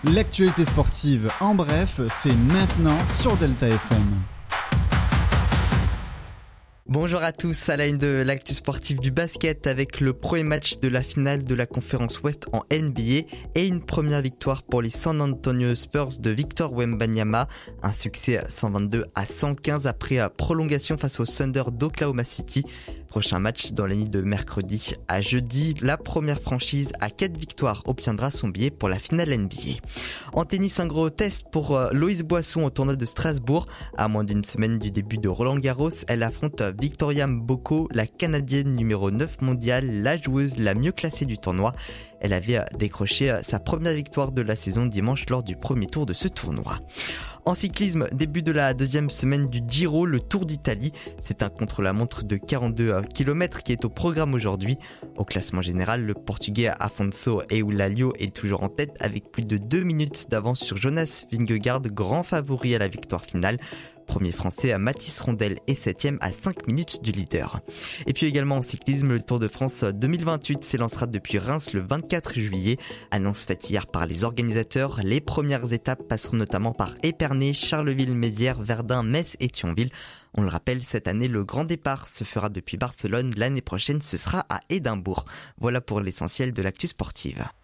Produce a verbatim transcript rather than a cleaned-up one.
L'actualité sportive en bref, c'est maintenant sur Delta F M. Bonjour à tous, à la une de l'actu sportif du basket avec le premier match de la finale de la conférence Ouest en N B A et une première victoire pour les San Antonio Spurs de Victor Wembanyama. Un succès cent vingt-deux à cent quinze après prolongation face au Thunder d'Oklahoma City. Prochain match dans la nuit de mercredi à jeudi. La première franchise à quatre victoires obtiendra son billet pour la finale N B A. En tennis, un gros test pour Loïse Boisson au tournoi de Strasbourg. À moins d'une semaine du début de Roland Garros, elle affronte Victoria Mboko, la Canadienne numéro neuf mondiale, la joueuse la mieux classée du tournoi. Elle avait décroché sa première victoire de la saison dimanche lors du premier tour de ce tournoi. En cyclisme, début de la deuxième semaine du Giro, le Tour d'Italie. C'est un contre-la-montre de quarante-deux kilomètres qui est au programme aujourd'hui. Au classement général, le Portugais Afonso Eulalio est toujours en tête avec plus de deux minutes d'avance sur Jonas Vingegaard, grand favori à la victoire finale. Premier français à Mathis Rondel est septième à cinq minutes du leader. Et puis également en cyclisme, le Tour de France deux mille vingt-huit s'élancera depuis Reims le vingt-quatre juillet. Annonce faite hier par les organisateurs. Les premières étapes passeront notamment par Épernay, Charleville-Mézières, Verdun, Metz et Thionville. On le rappelle, cette année, le grand départ se fera depuis Barcelone. L'année prochaine, ce sera à Édimbourg. Voilà pour l'essentiel de l'actu sportive.